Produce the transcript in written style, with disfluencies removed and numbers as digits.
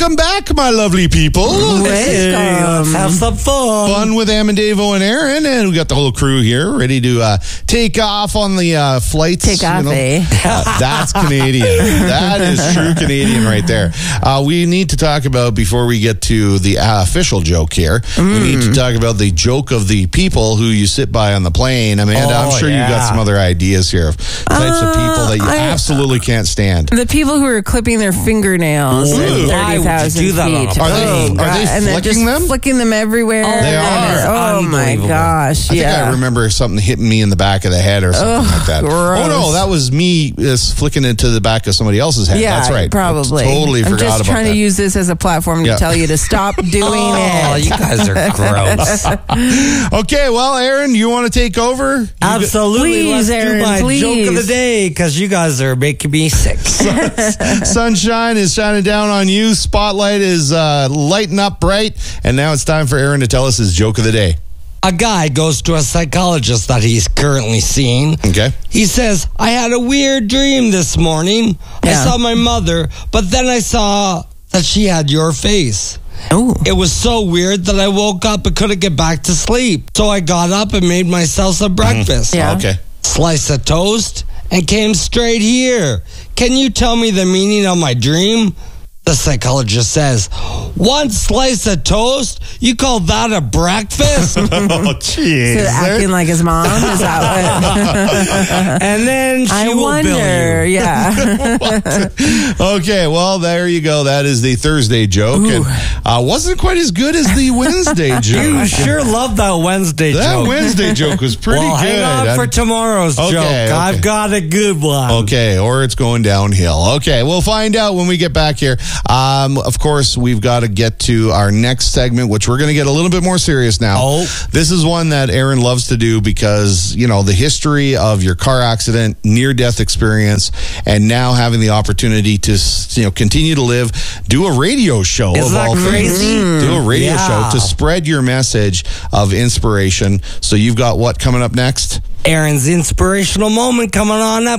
Welcome back, my lovely people. Let's have some Fun with Am and Davo and Aaron, and we got the whole crew here ready to take off on the flights. Take off, eh? That's Canadian. That is true Canadian right there. We need to talk about, before we get to the official joke here, we need to talk about the joke of the people who you sit by on the plane. Amanda, I'm sure you got some other ideas here of types of people that you absolutely can't stand. The people who are clipping their fingernails at 30,000 do that on a feet. plane? Are they and they're just flicking them? flicking them everywhere. They are. Oh my gosh! I think I remember something hitting me in the back of the head or something like that. Gross. Oh no, that was me flicking it to the back of somebody else's head. Yeah, That's right. Probably. Totally forgot about that. I'm just trying to use this as a platform to tell you to stop doing Oh, it. you guys are gross. Okay, well, Aaron, you want to take over? Absolutely. Please, Let's Aaron, do my please. joke of the day, because you guys are making me sick. Sunshine is shining down on you. Spotlight is lighting up bright. And now it's time for Aaron to tell us his joke of the day. A guy goes to a psychologist that he's currently seeing. Okay. He says, I had a weird dream this morning. I saw my mother, but then I saw that she had your face. Oh. It was so weird that I woke up and couldn't get back to sleep. So I got up and made myself some breakfast. Yeah. Okay. Slice of toast and came straight here. Can you tell me the meaning of my dream? The psychologist says, one slice of toast? You call that a breakfast? Oh, jeez. So acting like his mom? Is that what? And then she I will wonder. bill you. Yeah. Okay, well, there you go. That is the Thursday joke. And wasn't quite as good as the Wednesday joke. You sure love that Wednesday That joke. Wednesday joke was pretty Well, good. hang on for tomorrow's Okay, joke. okay. I've got a good one. Okay, or it's going downhill. Okay, we'll find out when we get back here. Of course, we've got to get to our next segment, which we're going to get a little bit more serious now. Oh. This is one that Aaron loves to do because, you know, the history of your car accident, near-death experience, and now having the opportunity to, you know, continue to live, do a radio show. Isn't of that all crazy? things. Do a radio show to spread your message of inspiration. So you've got what coming up next? Aaron's inspirational moment coming on up.